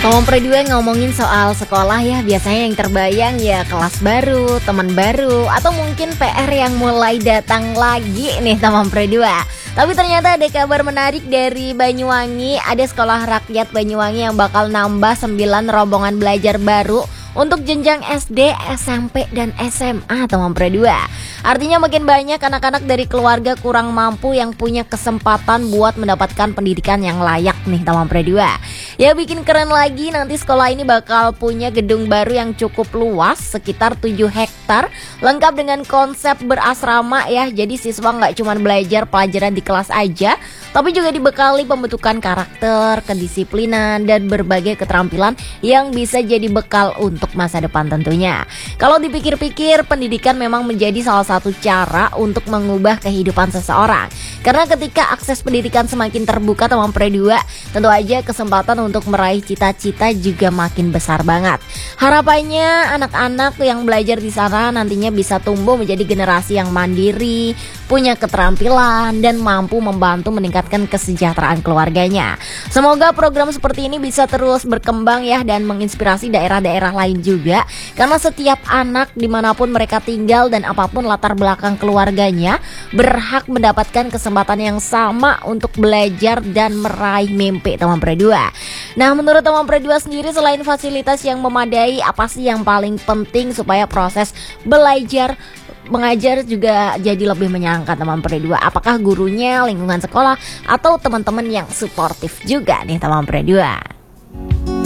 Kalau Pre2 ngomongin soal sekolah ya, biasanya yang terbayang ya kelas baru, teman baru, atau mungkin PR yang mulai datang lagi nih teman Pre2. Tapi ternyata ada kabar menarik dari Banyuwangi. Ada sekolah rakyat Banyuwangi yang bakal nambah 9 rombongan belajar baru untuk jenjang SD, SMP, dan SMA teman Pre2. Artinya makin banyak anak-anak dari keluarga kurang mampu yang punya kesempatan buat mendapatkan pendidikan yang layak nih teman Pre2. Ya bikin keren lagi, nanti sekolah ini bakal punya gedung baru yang cukup luas, sekitar 7 hektar, lengkap dengan konsep berasrama ya. Jadi siswa nggak cuma belajar pelajaran di kelas aja, tapi juga dibekali pembentukan karakter, kedisiplinan, dan berbagai keterampilan yang bisa jadi bekal untuk masa depan tentunya. Kalau dipikir-pikir, pendidikan memang menjadi salah satu cara untuk mengubah kehidupan seseorang. Karena ketika akses pendidikan semakin terbuka teman Pre2, tentu aja kesempatan untuk meraih cita-cita juga makin besar banget. Harapannya anak-anak yang belajar di sana nantinya bisa tumbuh menjadi generasi yang mandiri, punya keterampilan, dan mampu membantu meningkatkan kesejahteraan keluarganya. Semoga program seperti ini bisa terus berkembang ya, dan menginspirasi daerah-daerah lain juga. Karena setiap anak dimanapun mereka tinggal dan apapun latar belakang keluarganya berhak mendapatkan kesempatan yang sama untuk belajar dan meraih mimpi teman Pre2. Nah, menurut teman Pre2 sendiri, selain fasilitas yang memadai, apa sih yang paling penting supaya proses belajar mengajar juga jadi lebih menyenangkan teman Pre2? Apakah gurunya, lingkungan sekolah, atau teman-teman yang suportif juga nih teman Pre2?